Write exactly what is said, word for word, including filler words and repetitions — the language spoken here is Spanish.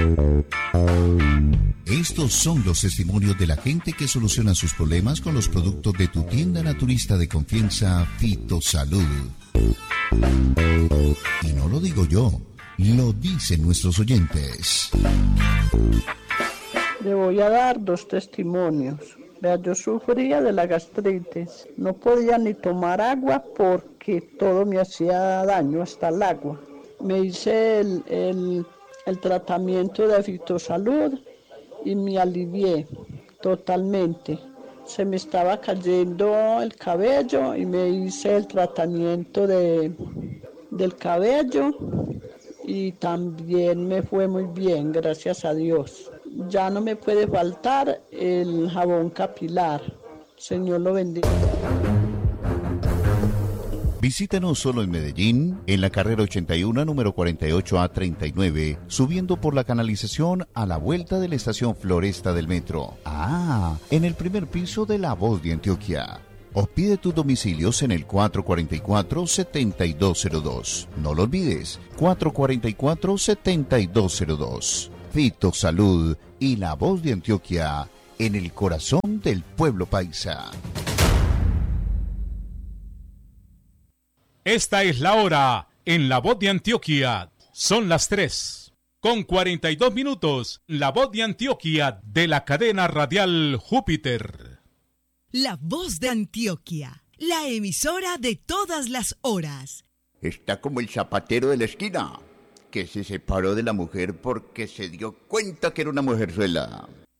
Estos son los testimonios de la gente que soluciona sus problemas con los productos de tu tienda naturista de confianza, Fitosalud. Y no lo digo yo, lo dicen nuestros oyentes. Le voy a dar dos testimonios. Vea, yo sufría de la gastritis. No podía ni tomar agua porque todo me hacía daño, hasta el agua. Me hice el, el, el tratamiento de Fitosalud y me alivié totalmente. Se me estaba cayendo el cabello y me hice el tratamiento de, del cabello y también me fue muy bien, gracias a Dios. Ya no me puede faltar el jabón capilar. Señor lo bendiga. Visítanos solo en Medellín, en la carrera ochenta y uno, número cuarenta y ocho A treinta y nueve, subiendo por la canalización a la vuelta de la estación Floresta del metro. Ah, en el primer piso de La Voz de Antioquia. O pide tus domicilios en el cuatro cuatro cuatro, siete dos cero dos. No lo olvides, cuatro cuatro cuatro, siete dos cero dos. Fitosalud y La Voz de Antioquia, en el corazón del pueblo paisa. Esta es la hora en La Voz de Antioquia. Son las tres, con cuarenta y dos minutos. La Voz de Antioquia de la cadena radial Júpiter. La Voz de Antioquia, la emisora de todas las horas. Está como el zapatero de la esquina, que se separó de la mujer porque se dio cuenta que era una mujerzuela.